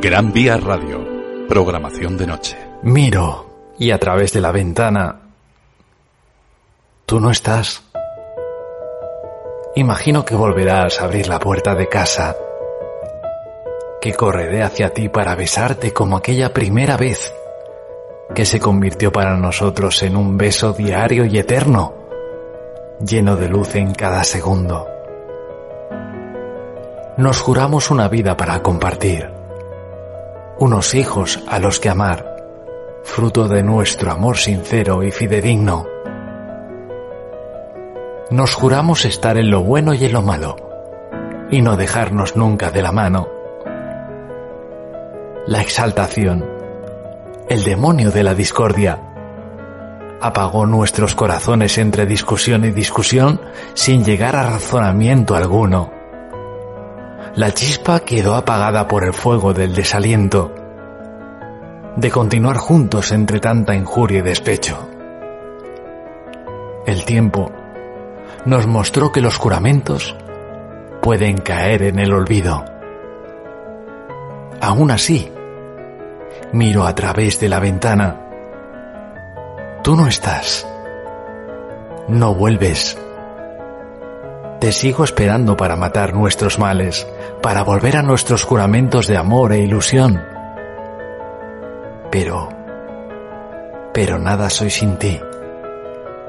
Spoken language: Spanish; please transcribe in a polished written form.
Gran Vía Radio, programación de noche. Miro y a través de la ventana tú no estás. Imagino que volverás a abrir la puerta de casa, que correré hacia ti para besarte como aquella primera vez que se convirtió para nosotros en un beso diario y eterno, lleno de luz en cada segundo. Nos juramos una vida para compartir, unos hijos a los que amar, fruto de nuestro amor sincero y fidedigno. Nos juramos estar en lo bueno y en lo malo, y no dejarnos nunca de la mano. La exaltación, el demonio de la discordia, apagó nuestros corazones entre discusión y discusión sin llegar a razonamiento alguno. La chispa quedó apagada por el fuego del desaliento de continuar juntos entre tanta injuria y despecho. El tiempo nos mostró que los juramentos pueden caer en el olvido. Aún así, miro a través de la ventana. Tú no estás. No vuelves. Te sigo esperando para matar nuestros males, para volver a nuestros juramentos de amor e ilusión. Pero nada soy sin ti.